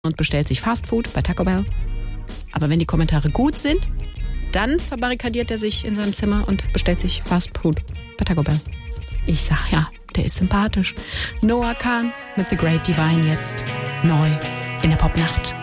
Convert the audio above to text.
und bestellt sich Fastfood bei Taco Bell. Aber wenn die Kommentare gut sind, dann verbarrikadiert er sich in seinem Zimmer und bestellt sich Fastfood bei Taco Bell. Ich sag ja, der ist sympathisch. Noah Kahan mit The Great Divine jetzt neu in der Popnacht.